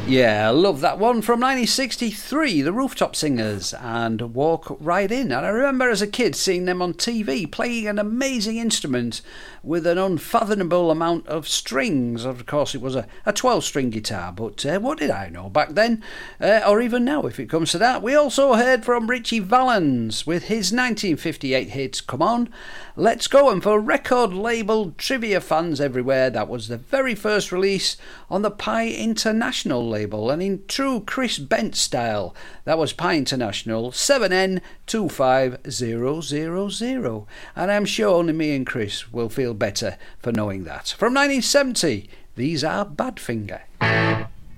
Yeah, I love that one from 1963, the Rooftop Singers and Walk Right In. And I remember as a kid seeing them on TV playing an amazing instrument with an unfathomable amount of strings. Of course, it was a 12-string guitar, but what did I know back then? Or even now, if it comes to that. We also heard from Richie Valens with his 1958 hit, Come On, Let's Go. And for record label trivia fans everywhere, that was the very first release on the Pi International label, and in true Chris Bent style, that was Pi International 7N25000, and I'm sure only me and Chris will feel better for knowing that. From 1970, these are Badfinger.